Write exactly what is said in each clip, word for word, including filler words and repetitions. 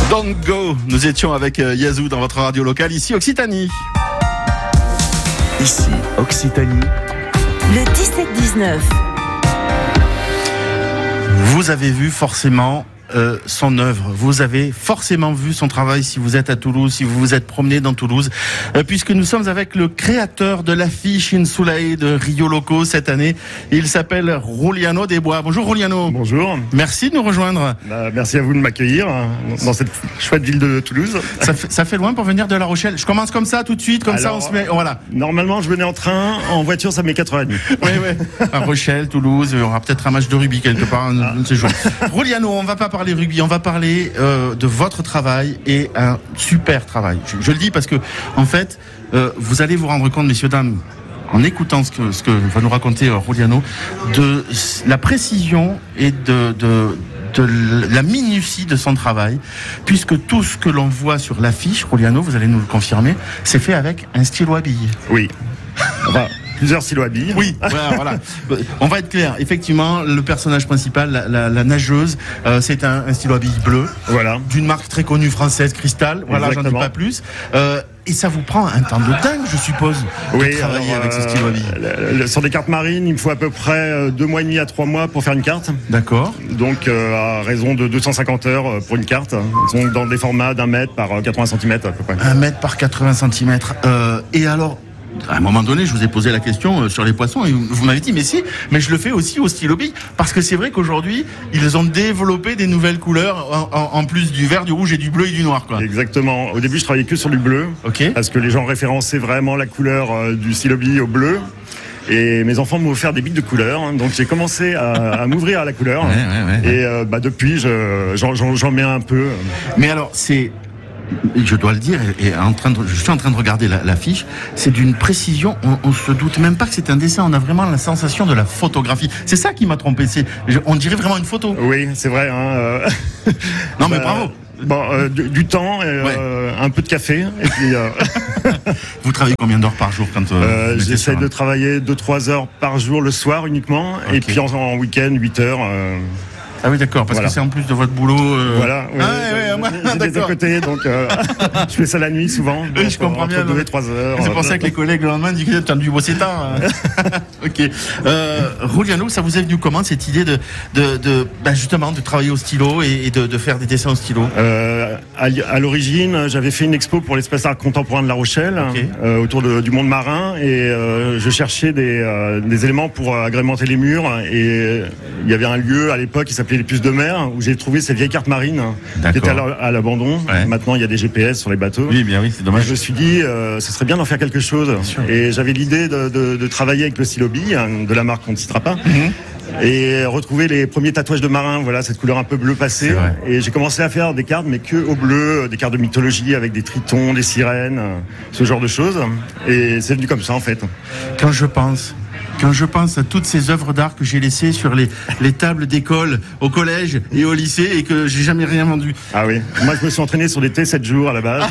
Don't Go. Nous étions avec Yazoo dans votre radio locale, ici Occitanie. Ici Occitanie. Le dix-sept dix-neuf. Vous avez vu forcément euh, son œuvre. Vous avez forcément vu son travail si vous êtes à Toulouse, si vous vous êtes promené dans Toulouse, euh, puisque nous sommes avec le créateur de l'affiche Insulae de Rio Loco cette année. Il s'appelle Juliano Desbois. Bonjour Juliano. Bonjour. Merci de nous rejoindre. Bah, merci à vous de m'accueillir hein, dans cette chouette ville de Toulouse. Ça fait, ça fait loin pour venir de La Rochelle. Je commence comme ça tout de suite, comme Alors, ça on se met. Voilà. Normalement, je venais en train, en voiture, ça met quatre heures trente. Oui, oui. À Rochelle, Toulouse, il y aura peut-être un match de rugby quelque part un, ah. un de ces jours. Juliano, on va pas parler rugby, on va parler euh, de votre travail et un super travail. Je, je le dis parce que, en fait, euh, vous allez vous rendre compte, messieurs, dames, en écoutant ce que, ce que va nous raconter euh, Juliano, de la précision et de, de, de la minutie de son travail, puisque tout ce que l'on voit sur l'affiche, Juliano, vous allez nous le confirmer, c'est fait avec un stylo à billes. Oui. Enfin, plusieurs stylos à billes. Oui, voilà, voilà. On va être clair. Effectivement, le personnage principal, la, la, la nageuse, euh, c'est un, un stylo à billes bleu. Voilà. D'une marque très connue française, Cristal. Voilà, Exactement. J'en dis pas plus. Euh, et ça vous prend un temps de dingue, je suppose, de oui, travailler alors, avec ce stylo à billes. Euh, le, sur des cartes marines, il me faut à peu près deux mois et demi à trois mois pour faire une carte. D'accord. Donc, euh, à raison de deux cent cinquante heures pour une carte. Ils sont dans des formats d'un mètre par quatre-vingts centimètres à peu près. Un mètre par quatre-vingts centimètres. Euh, et alors, à un moment donné, je vous ai posé la question euh, sur les poissons et vous m'avez dit mais si, mais je le fais aussi au stylo bille parce que c'est vrai qu'aujourd'hui ils ont développé des nouvelles couleurs en, en, en plus du vert, du rouge et du bleu et du noir, quoi. Exactement. Au début, je travaillais que sur du bleu, ok, parce que les gens référençaient vraiment la couleur euh, du stylo bille au bleu. Et mes enfants m'ont offert des billes de couleur, hein, donc j'ai commencé à, à m'ouvrir à la couleur. Ouais, ouais, ouais. Et euh, bah depuis, je, j'en, j'en, j'en mets un peu. Mais alors c'est, je dois le dire, et en train de, je suis en train de regarder la, l'affiche, c'est d'une précision, on, on se doute même pas que c'est un dessin, on a vraiment la sensation de la photographie. C'est ça qui m'a trompé, c'est, je, on dirait vraiment une photo. Oui, c'est vrai. Hein, euh... non mais bah, bravo. Bon, euh, du, du temps, et, ouais. euh, un peu de café. Et puis, euh... vous travaillez combien d'heures par jour quand euh, euh, J'essaie de travailler deux trois heures par jour le soir uniquement, okay. Et puis en, en week-end huit heures. Euh... Ah oui, d'accord, parce voilà. que c'est en plus de votre boulot. Euh... Voilà. Oui, ah, ouais, ouais, ouais, j'ai des à côté, donc euh, je fais ça la nuit souvent. Oui, bon, je comprends entre bien. deux et trois heures. C'est pour ça que les collègues le lendemain disent que tu as dû bosser tard. Ok. Euh, Juliano, ça vous est venu comment cette idée de, de, de bah justement de travailler au stylo et, et de, de faire des dessins au stylo? euh, à, à l'origine, j'avais fait une expo pour l'espace art contemporain de La Rochelle, okay. euh, autour de, du monde marin, et euh, je cherchais des, euh, des éléments pour agrémenter les murs. Et il y avait un lieu à l'époque qui s'appelait les Puces de Mer, où j'ai trouvé ces vieilles cartes marines D'accord. qui étaient à l'abandon. Ouais. Maintenant, il y a des G P S sur les bateaux. Oui, bien oui, c'est dommage. Et je me suis dit, euh, ce serait bien d'en faire quelque chose. Et j'avais l'idée de, de, de travailler avec le stylo bille, de la marque qu'on ne citera pas. Mm-hmm. Et retrouver les premiers tatouages de marins, voilà, cette couleur un peu bleu passée. Et j'ai commencé à faire des cartes, mais que au bleu, des cartes de mythologie avec des tritons, des sirènes, ce genre de choses. Et c'est venu comme ça, en fait. Quand je pense... Quand je pense à toutes ces œuvres d'art que j'ai laissées sur les, les tables d'école, au collège et au lycée et que j'ai jamais rien vendu. Ah oui, moi je me suis entraîné sur des T sept jours à la base.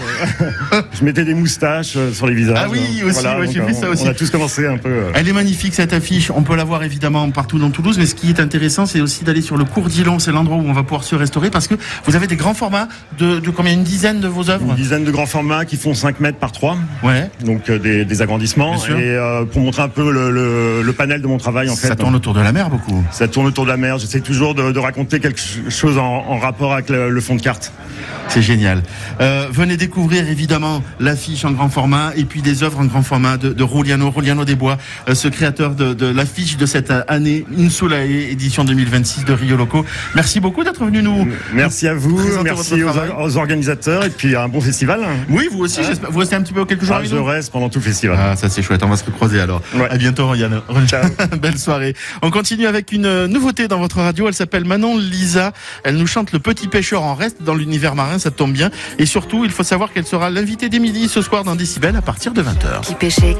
Je mettais des moustaches sur les visages. Ah oui, aussi, voilà, ouais, j'ai vu ça aussi. On a tous commencé un peu. Elle est magnifique cette affiche, on peut la voir évidemment partout dans Toulouse, mais ce qui est intéressant c'est aussi d'aller sur le cours d'Ilon, c'est l'endroit où on va pouvoir se restaurer parce que vous avez des grands formats de, de combien, une dizaine de vos œuvres? Une dizaine de grands formats qui font cinq mètres par trois. Ouais. Donc euh, des, des agrandissements. Et euh, pour montrer un peu le, le, le panel de mon travail. En fait. Ça tourne autour de la mer beaucoup. Ça tourne autour de la mer. J'essaie toujours de, de raconter quelque chose en, en rapport avec le, le fond de carte. C'est génial. Euh, venez découvrir évidemment l'affiche en grand format et puis des œuvres en grand format de, de Juliano, Juliano Desbois, euh, ce créateur de, de l'affiche de cette année Insulae, édition deux mille vingt-six de Rio Loco. Merci beaucoup d'être venu nous. Merci à vous, merci aux, aux organisateurs et puis un bon festival. Oui, vous aussi. Hein? J'espère. Vous restez un petit peu quelques jours. Ah, je reste pendant tout le festival. Ah, ça c'est chouette. On va se recroiser alors. Ouais. À bientôt, Yann. Ciao. Belle soirée. On continue avec une nouveauté dans votre radio. Elle s'appelle Manon Lisa. Elle nous chante Le Petit Pêcheur en reste dans l'univers marin. Ça tombe bien. Et surtout, il faut savoir qu'elle sera l'invitée d'Émilie ce soir dans Décibel à partir de vingt heures. Qui pêchait